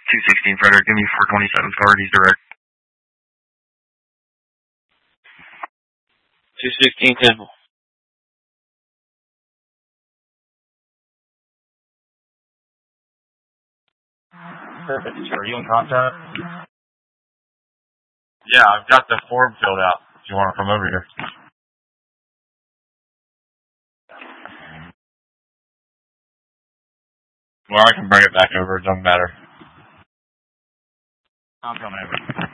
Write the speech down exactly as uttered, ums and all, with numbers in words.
two sixteen Frederick, give me four twenty-seven card, he's direct. two sixteen Temple. Perfect. Are you in contact? Yeah, I've got the form filled out if you want to come over here. Well, I can bring it back over. It doesn't matter. I'm coming over.